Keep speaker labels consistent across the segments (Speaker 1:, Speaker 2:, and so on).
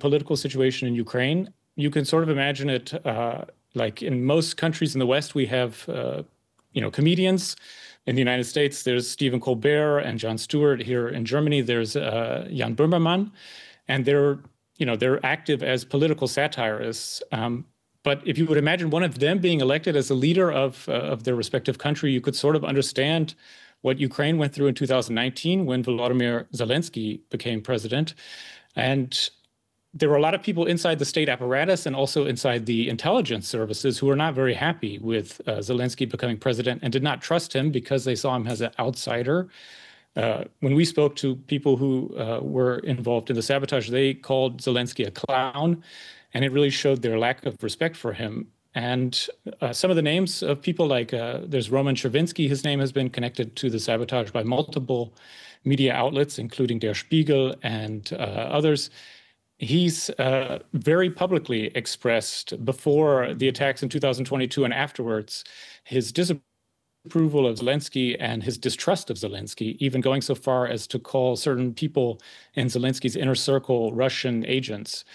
Speaker 1: political situation in Ukraine, you can sort of imagine it like in most countries in the West, we have, comedians. In the United States, there's Stephen Colbert and Jon Stewart. Here in Germany, there's Jan Böhmermann, and they're active as political satirists. But if you would imagine one of them being elected as a leader of their respective country, you could sort of understand what Ukraine went through in 2019 when Volodymyr Zelensky became president. And there were a lot of people inside the state apparatus and also inside the intelligence services who were not very happy with Zelensky becoming president and did not trust him because they saw him as an outsider. When we spoke to people who were involved in the sabotage, they called Zelensky a clown, and it really showed their lack of respect for him. And some of the names of people like there's Roman Chervinsky, his name has been connected to the sabotage by multiple media outlets, including Der Spiegel and others. He's very publicly expressed before the attacks in 2022 and afterwards his disapproval of Zelensky and his distrust of Zelensky, even going so far as to call certain people in Zelensky's inner circle Russian agents.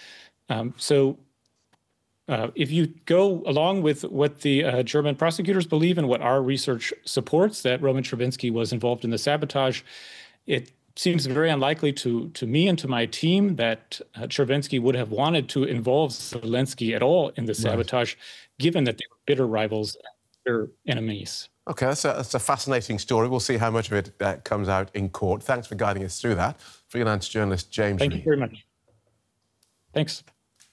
Speaker 1: If you go along with what the German prosecutors believe and what our research supports, that Roman Chervinsky was involved in the sabotage, it seems very unlikely to me and to my team that Chervinsky would have wanted to involve Zelensky at all in the sabotage, given that they were bitter rivals and bitter enemies.
Speaker 2: OK, that's a fascinating story. We'll see how much of it comes out in court. Thanks for guiding us through that. Freelance journalist James Reed.
Speaker 1: Thank you very much. Thanks.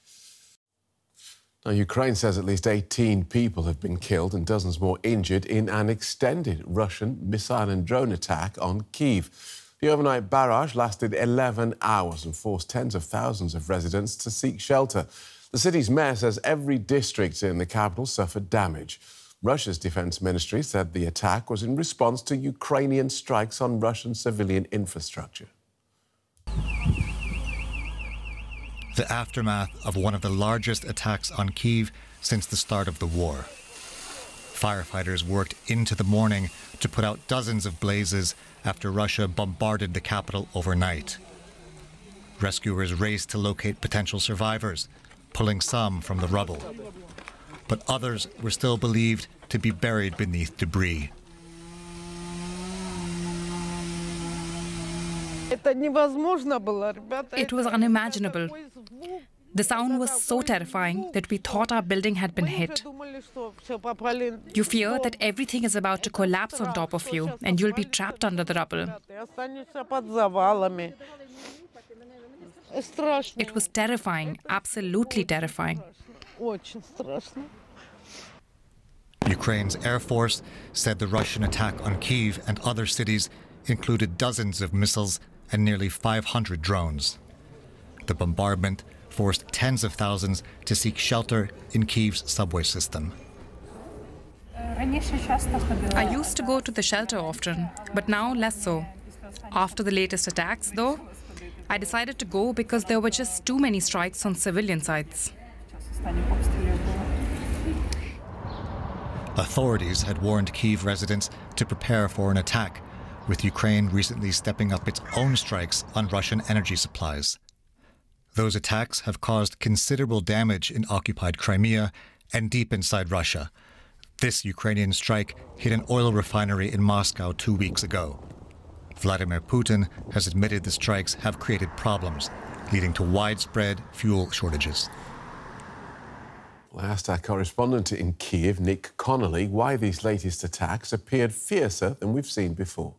Speaker 2: Now, Ukraine says at least 18 people have been killed and dozens more injured in an extended Russian missile and drone attack on Kyiv. The overnight barrage lasted 11 hours and forced tens of thousands of residents to seek shelter. The city's mayor says every district in the capital suffered damage. Russia's defense ministry said the attack was in response to Ukrainian strikes on Russian civilian infrastructure.
Speaker 3: The aftermath of one of the largest attacks on Kyiv since the start of the war. Firefighters worked into the morning to put out dozens of blazes after Russia bombarded the capital overnight. Rescuers raced to locate potential survivors, pulling some from the rubble. But others were still believed to be buried beneath debris.
Speaker 4: It was unimaginable. The sound was so terrifying that we thought our building had been hit. You fear that everything is about to collapse on top of you and you'll be trapped under the rubble. It was terrifying, absolutely terrifying.
Speaker 3: Ukraine's Air Force said the Russian attack on Kyiv and other cities included dozens of missiles and nearly 500 drones. The bombardment forced tens of thousands to seek shelter in Kyiv's subway system.
Speaker 4: I used to go to the shelter often, but now less so. After the latest attacks, though, I decided to go because there were just too many strikes on civilian sites.
Speaker 3: Authorities had warned Kyiv residents to prepare for an attack, with Ukraine recently stepping up its own strikes on Russian energy supplies. Those attacks have caused considerable damage in occupied Crimea and deep inside Russia. This Ukrainian strike hit an oil refinery in Moscow 2 weeks ago. Vladimir Putin has admitted the strikes have created problems, leading to widespread fuel shortages.
Speaker 2: I asked our correspondent in Kyiv, Nick Connolly, why these latest attacks appeared fiercer than we've seen before.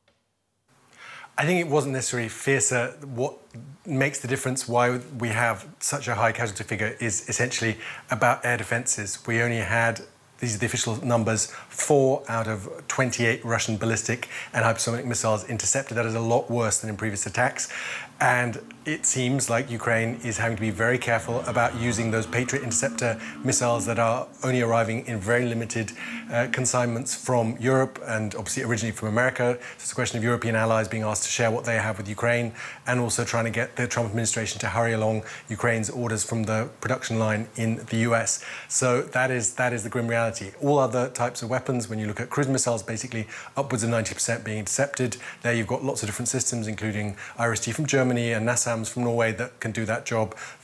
Speaker 5: I think it wasn't necessarily fiercer. What makes the difference, why we have such a high casualty figure, is essentially about air defences. We only had, these are the official numbers, 4 out of 28 Russian ballistic and hypersonic missiles intercepted. That is a lot worse than in previous attacks. And it seems like Ukraine is having to be very careful about using those Patriot interceptor missiles that are only arriving in very limited consignments from Europe and obviously originally from America. So it's a question of European allies being asked to share what they have with Ukraine and also trying to get the Trump administration to hurry along Ukraine's orders from the production line in the US. So that is the grim reality. All other types of weapons, when you look at cruise missiles, basically upwards of 90% being intercepted. There you've got lots of different systems, including IRIS-T from Germany and NASAMS from Norway that can do that job.